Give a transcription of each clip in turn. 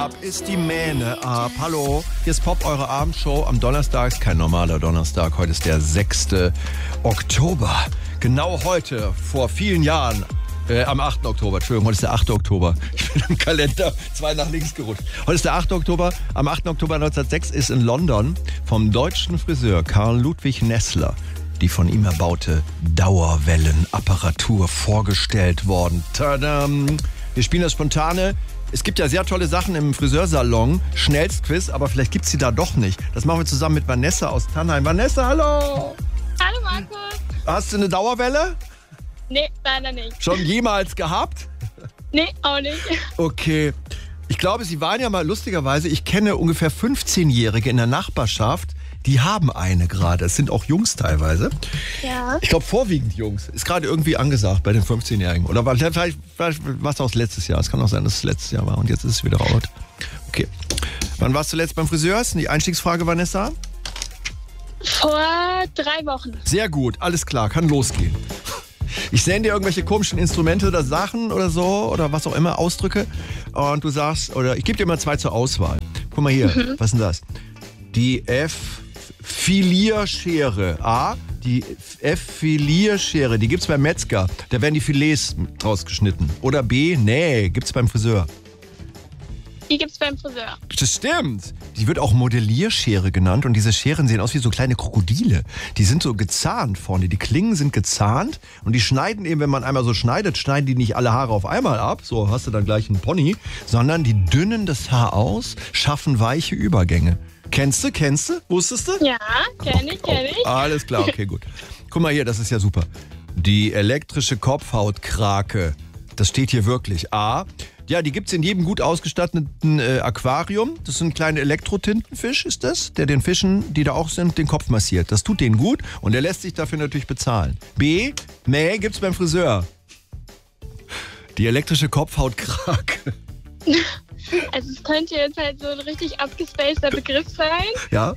ab, ist die Mähne ab. Hallo, hier ist Pop, eure Abendshow am Donnerstag. Ist kein normaler Donnerstag, heute ist der 6. Oktober. Genau heute, vor vielen Jahren, am 8. Oktober, Entschuldigung, heute ist der 8. Oktober. Ich bin im Kalender 2 nach links gerutscht. Heute ist der 8. Oktober. Am 8. Oktober 1906 ist in London vom deutschen Friseur Karl Ludwig Nessler die von ihm erbaute Dauerwellenapparatur vorgestellt worden. Tadam! Wir spielen das Spontane. Es gibt ja sehr tolle Sachen im Friseursalon. Schnellstquiz, aber vielleicht gibt es sie da doch nicht. Das machen wir zusammen mit Vanessa aus Tannheim. Vanessa, hallo! Hallo Markus! Hast du eine Dauerwelle? Nee, leider nicht. Schon jemals gehabt? Nee, auch nicht. Okay. Ich glaube, Sie waren ja mal lustigerweise, ich kenne ungefähr 15-Jährige in der Nachbarschaft, die haben eine gerade. Es sind auch Jungs teilweise. Ja. Ich glaube, vorwiegend Jungs. Ist gerade irgendwie angesagt bei den 15-Jährigen. Oder vielleicht war es auch letztes Jahr. Es kann auch sein, dass es letztes Jahr war und jetzt ist es wieder out. Okay. Wann warst du zuletzt beim Friseur? Ist die Einstiegsfrage, Vanessa? Vor 3 Wochen. Sehr gut, alles klar, kann losgehen. Ich sende dir irgendwelche komischen Instrumente oder Sachen oder so oder was auch immer, Ausdrücke. Und du sagst, oder ich gebe dir mal 2 zur Auswahl. Guck mal hier, was ist denn das? Die Filierschere. A, die Filierschere, die gibt's beim Metzger. Da werden die Filets rausgeschnitten. Oder B, nee, gibt's beim Friseur. Die gibt's beim Friseur. Das stimmt. Die wird auch Modellierschere genannt und diese Scheren sehen aus wie so kleine Krokodile. Die sind so gezahnt vorne. Die Klingen sind gezahnt und die schneiden eben, wenn man einmal so schneidet, schneiden die nicht alle Haare auf einmal ab. So hast du dann gleich einen Pony. Sondern die dünnen das Haar aus, schaffen weiche Übergänge. Kennst du? Wusstest du? Ja, kenn ich. Alles klar, okay, gut. Guck mal hier, das ist ja super. Die elektrische Kopfhautkrake. Das steht hier wirklich. A. Ja, die gibt's in jedem gut ausgestatteten Aquarium. Das ist ein kleiner Elektrotintenfisch, ist das, der den Fischen, die da auch sind, den Kopf massiert. Das tut denen gut und der lässt sich dafür natürlich bezahlen. B. Nee, gibt's beim Friseur. Die elektrische Kopfhautkrake. Also es könnte jetzt halt so ein richtig abgespaceter Begriff sein. Ja.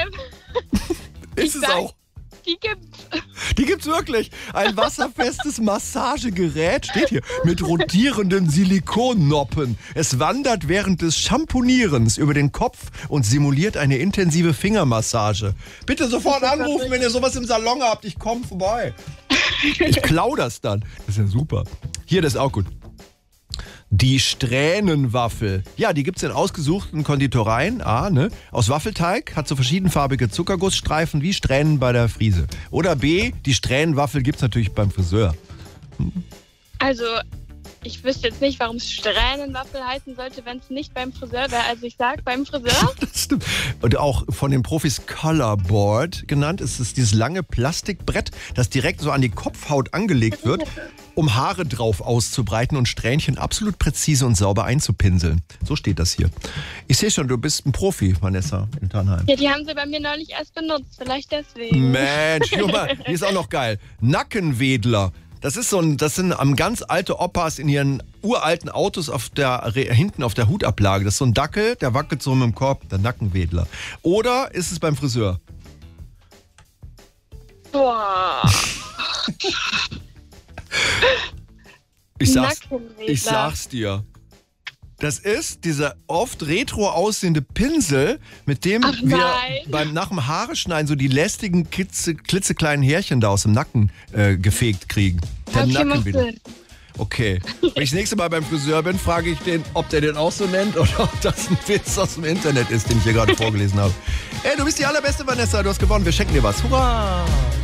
Ist es auch. Die gibt's. Die gibt's wirklich. Ein wasserfestes Massagegerät, steht hier, mit rotierenden Silikonnoppen. Es wandert während des Shampoonierens über den Kopf und simuliert eine intensive Fingermassage. Bitte sofort anrufen, wenn ihr sowas im Salon habt. Ich komme vorbei. Ich klau das dann. Das ist ja super. Hier, das ist auch gut. Die Strähnenwaffel. Ja, die gibt's in ausgesuchten Konditoreien. Aus Waffelteig, hat so verschiedenfarbige Zuckergussstreifen wie Strähnen bei der Friese. Oder B, die Strähnenwaffel gibt's natürlich beim Friseur. Also, ich wüsste jetzt nicht, warum es Strähnenwaffel heißen sollte, wenn es nicht beim Friseur wäre. Also ich sag beim Friseur. Das stimmt. Und auch von den Profis Colorboard genannt ist es dieses lange Plastikbrett, das direkt so an die Kopfhaut angelegt wird, um Haare drauf auszubreiten und Strähnchen absolut präzise und sauber einzupinseln. So steht das hier. Ich sehe schon, du bist ein Profi, Vanessa, in Tannheim. Ja, die haben sie bei mir neulich erst benutzt. Vielleicht deswegen. Mensch, guck mal, die ist auch noch geil. Nackenwedler. Das sind ganz alte Opas in ihren uralten Autos hinten auf der Hutablage. Das ist so ein Dackel, der wackelt so mit dem Korb, der Nackenwedler. Oder ist es beim Friseur? Boah. Ich sag's dir. Das ist dieser oft retro aussehende Pinsel, mit dem wir nach dem Haare schneiden so die lästigen, klitzekleinen Härchen da aus dem Nacken gefegt kriegen. Der Nackenwedel. Okay. Wenn ich das nächste Mal beim Friseur bin, frage ich den, ob der den auch so nennt oder ob das ein Witz aus dem Internet ist, den ich hier gerade vorgelesen habe. Ey, du bist die allerbeste, Vanessa. Du hast gewonnen. Wir schenken dir was. Hurra!